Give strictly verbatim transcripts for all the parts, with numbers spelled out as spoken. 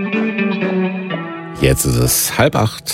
Jetzt ist es halb acht.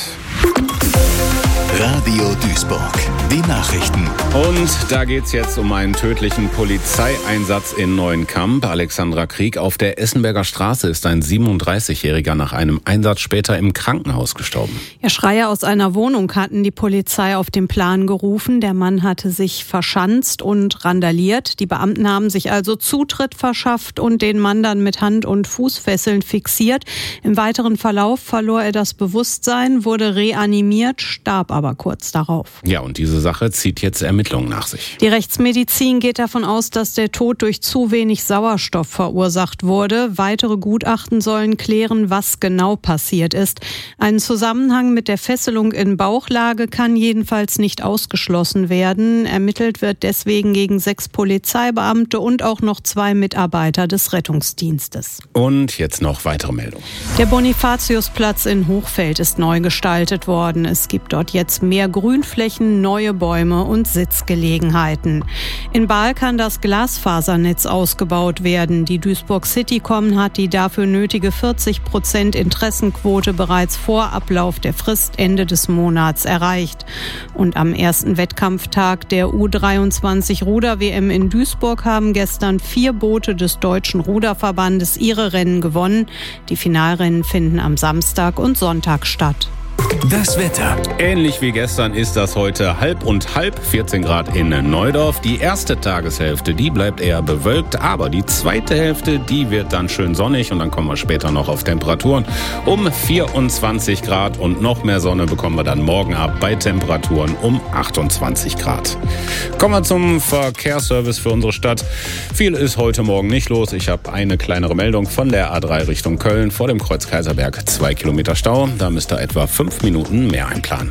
Radio Duisburg, die Nachrichten. Und da geht's jetzt um einen tödlichen Polizeieinsatz in Neuenkamp. Alexandra Krieg, auf der Essenberger Straße ist ein siebenunddreißigjähriger nach einem Einsatz später im Krankenhaus gestorben. Ja, Schreier aus einer Wohnung hatten die Polizei auf den Plan gerufen. Der Mann hatte sich verschanzt und randaliert. Die Beamten haben sich also Zutritt verschafft und den Mann dann mit Hand- und Fußfesseln fixiert. Im weiteren Verlauf verlor er das Bewusstsein, wurde reanimiert, starb aber kurz darauf. Ja, und diese Sache zieht jetzt Ermittlungen nach sich. Die Rechtsmedizin geht davon aus, dass der Tod durch zu wenig Sauerstoff verursacht wurde. Weitere Gutachten sollen klären, was genau passiert ist. Ein Zusammenhang mit der Fesselung in Bauchlage kann jedenfalls nicht ausgeschlossen werden. Ermittelt wird deswegen gegen sechs Polizeibeamte und auch noch zwei Mitarbeiter des Rettungsdienstes. Und jetzt noch weitere Meldungen. Der Bonifatiusplatz in Hochfeld ist neu gestaltet worden. Es gibt dort jetzt mehr Grünflächen, neue Bäume und Sitzgelegenheiten. In Bahl kann das Glasfasernetz ausgebaut werden. Die Duisburg Citycom hat die dafür nötige vierzig Prozent Interessenquote bereits vor Ablauf der Frist Ende des Monats erreicht. Und am ersten Wettkampftag der U dreiundzwanzig Ruder-W M in Duisburg haben gestern vier Boote des Deutschen Ruderverbandes ihre Rennen gewonnen. Die Finalrennen finden am Samstag und Sonntag statt. Das Wetter. Ähnlich wie gestern ist das heute halb und halb, vierzehn Grad in Neudorf. Die erste Tageshälfte, die bleibt eher bewölkt, aber die zweite Hälfte, die wird dann schön sonnig und dann kommen wir später noch auf Temperaturen um vierundzwanzig Grad und noch mehr Sonne bekommen wir dann morgen ab bei Temperaturen um achtundzwanzig Grad. Kommen wir zum Verkehrsservice für unsere Stadt. Viel ist heute Morgen nicht los. Ich habe eine kleinere Meldung von der A drei Richtung Köln vor dem Kreuz Kaiserberg. Zwei Kilometer Stau, da müsst ihr etwa fünf Minuten mehr einplanen.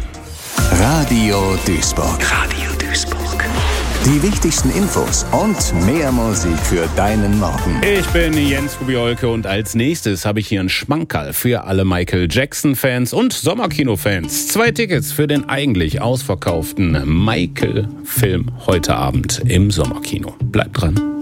Radio Duisburg. Radio Duisburg. Die wichtigsten Infos und mehr Musik für deinen Morgen. Ich bin Jens Kubiolke und als nächstes habe ich hier einen Schmankerl für alle Michael Jackson-Fans und Sommerkino-Fans. Zwei Tickets für den eigentlich ausverkauften Michael-Film heute Abend im Sommerkino. Bleibt dran.